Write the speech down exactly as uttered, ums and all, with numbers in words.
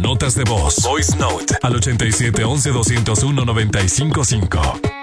notas de voz. Voice Note al ochenta y siete once doscientos uno noventa y cinco cinco.